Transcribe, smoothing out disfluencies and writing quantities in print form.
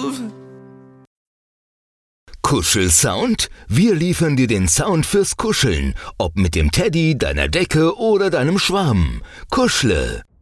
Kuschelsound? Wir liefern dir den Sound fürs Kuscheln, ob mit dem Teddy, deiner Decke oder deinem Schwarm. Kuschle!